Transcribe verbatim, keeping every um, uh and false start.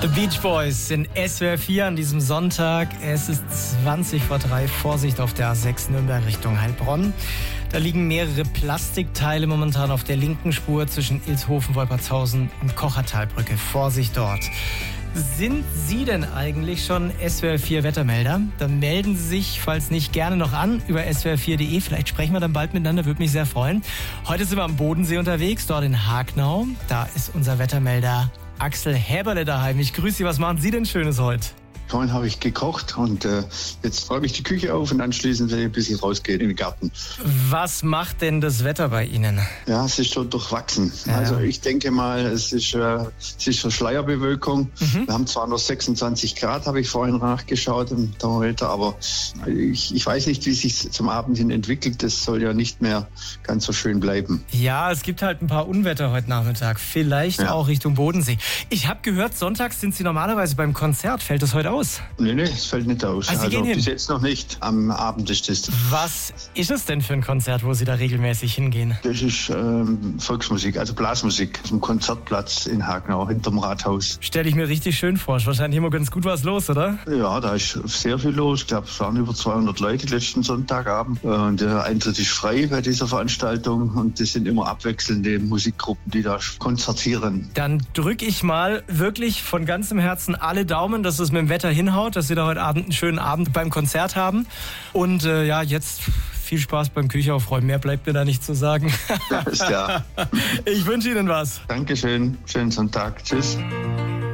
The Beach Boys in S W R vier an diesem Sonntag. Es ist zwanzig vor drei. Vorsicht auf der A sechs Nürnberg Richtung Heilbronn. Da liegen mehrere Plastikteile momentan auf der linken Spur zwischen Ilshofen, Wolpertshausen und Kochertalbrücke. Vorsicht dort. Sind Sie denn eigentlich schon S W R vier Wettermelder? Dann melden Sie sich, falls nicht, gerne noch an über S W R vier punkt de. Vielleicht sprechen wir dann bald miteinander, würde mich sehr freuen. Heute sind wir am Bodensee unterwegs, dort in Hagnau. Da ist unser Wettermelder Axel Häberle daheim. Ich grüße Sie, was machen Sie denn Schönes heute? Vorhin habe ich gekocht und äh, jetzt räume ich die Küche auf und anschließend werde ich ein bisschen rausgehen in den Garten. Was macht denn das Wetter bei Ihnen? Ja, es ist schon durchwachsen. Ja. Also ich denke mal, es ist, äh, es ist eine Schleierbewölkung. Mhm. Wir haben zwar noch sechsundzwanzig Grad, habe ich vorhin nachgeschaut im Thermometer, aber ich, ich weiß nicht, wie es sich zum Abend hin entwickelt. Das soll ja nicht mehr ganz so schön bleiben. Ja, es gibt halt ein paar Unwetter heute Nachmittag. Vielleicht ja. auch Richtung Bodensee. Ich habe gehört, sonntags sind Sie normalerweise beim Konzert. Fällt das heute aus? Nee, nee, es fällt nicht aus. Also, Sie gehen hin? Bis jetzt noch nicht. Am Abend ist das. Was ist es denn für ein Konzert, wo Sie da regelmäßig hingehen? Das ist ähm, Volksmusik, also Blasmusik. Auf dem Konzertplatz in Hagnau, hinterm Rathaus. Stelle ich mir richtig schön vor. Ist wahrscheinlich immer ganz gut was los, oder? Ja, da ist sehr viel los. Ich glaube, es waren über zweihundert Leute letzten Sonntagabend. Und der Eintritt ist frei bei dieser Veranstaltung. Und das sind immer abwechselnde Musikgruppen, die da konzertieren. Dann drücke ich mal wirklich von ganzem Herzen alle Daumen, dass es mit dem Wetter hinhaut, dass Sie da heute Abend einen schönen Abend beim Konzert haben. Und äh, ja, jetzt viel Spaß beim Küchenaufräumen. Mehr bleibt mir da nicht zu sagen. Ja, ist klar. Ich wünsche Ihnen was. Dankeschön. Schönen Sonntag. Tschüss.